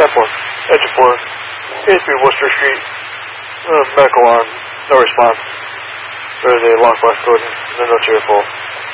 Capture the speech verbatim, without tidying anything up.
ten four. Engine four. eighty-three Worcester Street. Uh, medical on. No response. There is a lockbox code. No notes here full.